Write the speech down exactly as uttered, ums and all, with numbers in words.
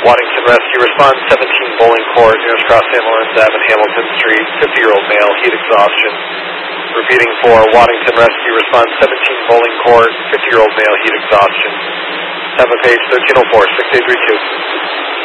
Waddington Rescue, response seventeen Bowling Court, nearest cross San Lorenzo Avenue, Hamilton Street, fifty-year-old male, heat exhaustion. Repeating for Waddington Rescue, response seventeen Bowling Court, fifty-year-old male, heat exhaustion. Have a page thirteen oh four, six eight three two.